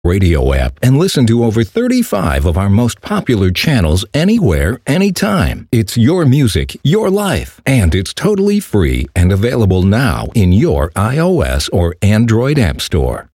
Radio app and listen to over 35 of our most popular channels anywhere, anytime. It's your music, your life, and it's totally free and available now in your iOS or Android app store.